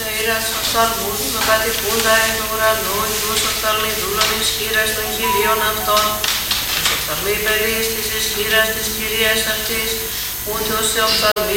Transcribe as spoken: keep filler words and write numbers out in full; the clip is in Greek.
ήρας οφθαλμούς με κατοικούντα εν του ουρανού, τους οφθαλμοί δούλων ισχύρας των Κυρίων αυτών, τους οφθαλμοί παιδείς της ισχύρας της Κυρίας αυτής, ούτε ως σε